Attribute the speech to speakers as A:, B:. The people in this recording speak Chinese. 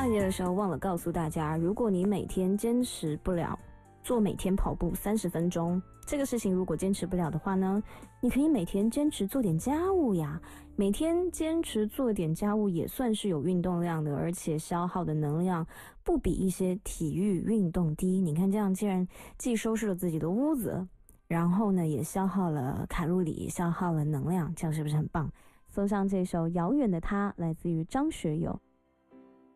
A: 一节的时候忘了告诉大家，如果你每天坚持不了做每天跑步30分钟这个事情，如果坚持不了的话呢，你可以每天坚持做点家务呀。每天坚持做点家务也算是有运动量的，而且消耗的能量不比一些体育运动低。你看这样，既然既收拾了自己的屋子，然后呢也消耗了卡路里，消耗了能量，这样是不是很棒？送上这首《遥远的他》，来自于张学友。